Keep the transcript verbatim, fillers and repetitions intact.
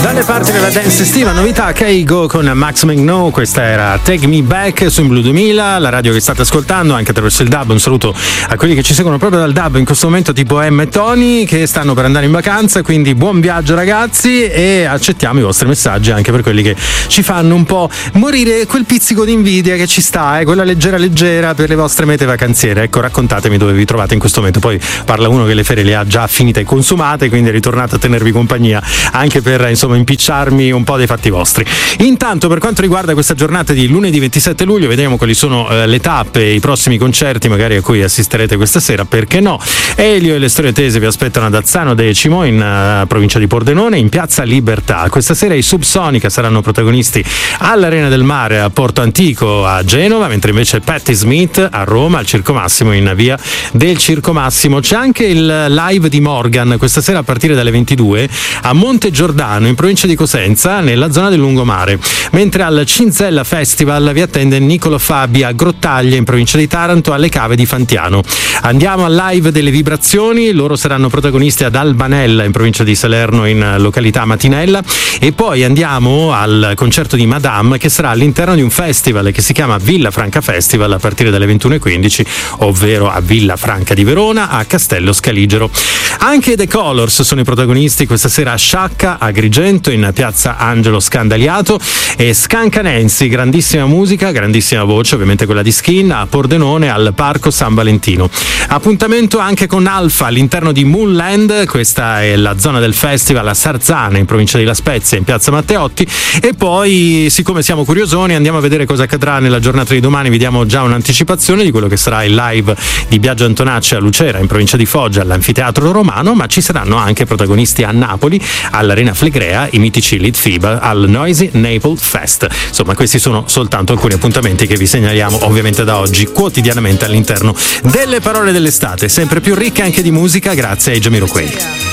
Dalle parti della dance estiva, novità Keigo con Max Magno, questa era Take Me Back su In Blue duemila, la radio che state ascoltando anche attraverso il D A B. Un saluto a quelli che ci seguono proprio dal D A B in questo momento, tipo Emma e Tony, che stanno per andare in vacanza, quindi buon viaggio ragazzi, e accettiamo i vostri messaggi anche per quelli che ci fanno un po' morire quel pizzico di invidia che ci sta, eh, quella leggera leggera per le vostre mete vacanziere. Ecco, raccontatemi dove vi trovate in questo momento. Poi parla uno che le ferie le ha già finite e consumate, quindi è ritornato a tenervi compagnia anche per insomma impicciarmi un po' dei fatti vostri. Intanto, per quanto riguarda questa giornata di lunedì ventisette luglio, vediamo quali sono eh, le tappe, i prossimi concerti magari a cui assisterete questa sera, perché no. Elio e le storie tese vi aspettano ad Azzano Decimo in uh, provincia di Pordenone, in piazza Libertà. Questa sera i Subsonica saranno protagonisti all'Arena del Mare a Porto Antico a Genova, mentre invece Patti Smith a Roma al Circo Massimo in via del Circo Massimo. C'è anche il live di Morgan questa sera a partire dalle ventidue a Monte Giordano in provincia di Cosenza, nella zona del lungomare, mentre al Cinzella Festival vi attende Niccolò Fabi a Grottaglie in provincia di Taranto alle Cave di Fantiano. Andiamo al live delle Vibrazioni, loro saranno protagonisti ad Albanella in provincia di Salerno in località Matinella, e poi andiamo al concerto di Madame che sarà all'interno di un festival che si chiama Villa Franca Festival a partire dalle ventuno e quindici, ovvero a Villa Franca di Verona a Castello Scaligero. Anche The Colors sono i protagonisti questa sera a Sciacca a Agrigento in piazza Angelo Scandaliato, e Scancanensi, grandissima musica, grandissima voce, ovviamente quella di Skin, a Pordenone al Parco San Valentino. Appuntamento anche con Alfa all'interno di Moonland, questa è la zona del festival a Sarzana in provincia di La Spezia in piazza Matteotti. E poi, siccome siamo curiosoni, andiamo a vedere cosa accadrà nella giornata di domani. Vi diamo già un'anticipazione di quello che sarà il live di Biagio Antonacci a Lucera in provincia di Foggia all'Anfiteatro Romano, ma ci saranno anche protagonisti a Napoli all'Arena Flegrea i mitici Lead Fiba al Noisy Naples Fest. Insomma, questi sono soltanto alcuni appuntamenti che vi segnaliamo ovviamente da oggi quotidianamente all'interno delle parole dell'estate, sempre più ricche anche di musica grazie ai Jamiroquai.